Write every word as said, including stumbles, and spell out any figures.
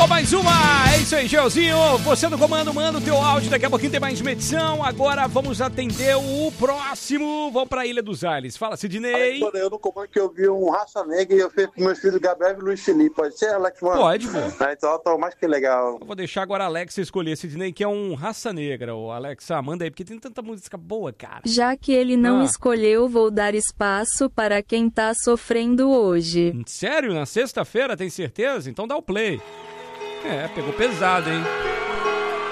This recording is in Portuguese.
Chegou mais uma, é isso aí, Gelzinho, você no comando, manda o teu áudio, daqui a pouquinho tem mais uma edição, agora vamos atender o próximo, vamos pra Ilha dos Ares, fala Sidney. Quando eu no comando que eu vi um Raça Negra e eu fiz com meus filhos Gabriel e Luiz Felipe, pode ser, Alex, mano? Pode, pô. Ah, então tá mais que legal. Eu vou deixar agora a Alexa escolher, Sidney, que é um Raça Negra, ô Alexa, manda aí, porque tem tanta música boa, cara. Já que ele não Ah. escolheu, vou dar espaço para quem tá sofrendo hoje. Sério? Na sexta-feira, tem certeza? Então dá o play. É, pegou pesado, hein?